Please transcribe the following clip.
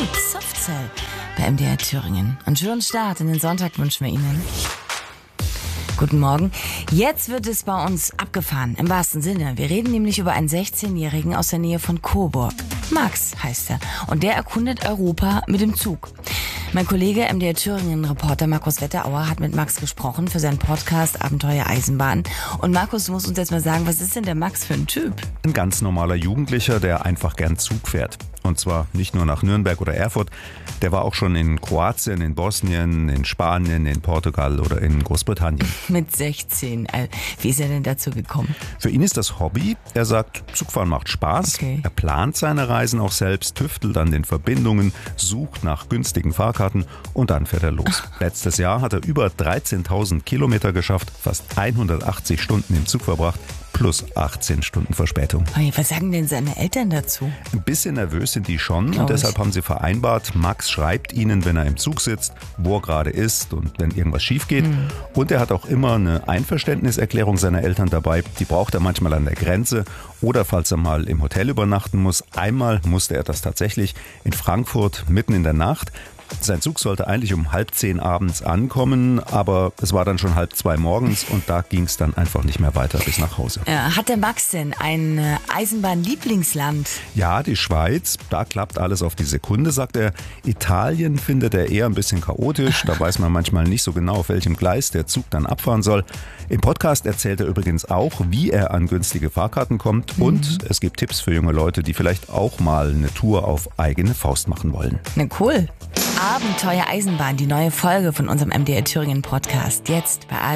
gut. Softcell bei MDR Thüringen. Und schönen Start in den Sonntag wünschen wir Ihnen. Guten Morgen. Jetzt wird es bei uns abgefahren, im wahrsten Sinne. Wir reden nämlich über einen 16-Jährigen aus der Nähe von Coburg. Max heißt er. Und der erkundet Europa mit dem Zug. Mein Kollege, MDR Thüringen-Reporter Markus Wetterauer, hat mit Max gesprochen für seinen Podcast Abenteuer Eisenbahn. Und Markus, du musst uns jetzt mal sagen, was ist denn der Max für ein Typ? Ein ganz normaler Jugendlicher, der einfach gern Zug fährt. Und zwar nicht nur nach Nürnberg oder Erfurt. Der war auch schon in Kroatien, in Bosnien, in Spanien, in Portugal oder in Großbritannien. Mit 16. Wie ist er denn dazu gekommen? Für ihn ist das Hobby. Er sagt, Zugfahren macht Spaß. Okay. Er plant seine Reisen auch selbst, tüftelt an den Verbindungen, sucht nach günstigen Fahrkarten und dann fährt er los. Letztes Jahr hat er über 13.000 Kilometer geschafft, fast 180 Stunden im Zug verbracht. Plus 18 Stunden Verspätung. Hey, was sagen denn seine Eltern dazu? Ein bisschen nervös sind die schon und deshalb haben sie vereinbart, Max schreibt ihnen, wenn er im Zug sitzt, wo er gerade ist und wenn irgendwas schief geht. Und er hat auch immer eine Einverständniserklärung seiner Eltern dabei. Die braucht er manchmal an der Grenze oder falls er mal im Hotel übernachten muss. Einmal musste er das tatsächlich in Frankfurt mitten in der Nacht. Sein Zug sollte eigentlich um 9:30 abends ankommen, aber es war dann schon 1:30 morgens und da ging es dann einfach nicht mehr weiter bis nach Hause. Hat der Max denn ein Eisenbahn-Lieblingsland? Ja, die Schweiz, da klappt alles auf die Sekunde, sagt er. Italien findet er eher ein bisschen chaotisch, da weiß man manchmal nicht so genau, auf welchem Gleis der Zug dann abfahren soll. Im Podcast erzählt er übrigens auch, wie er an günstige Fahrkarten kommt und es gibt Tipps für junge Leute, die vielleicht auch mal eine Tour auf eigene Faust machen wollen. Na cool. Abenteuer Eisenbahn, die neue Folge von unserem MDR Thüringen Podcast. Jetzt bei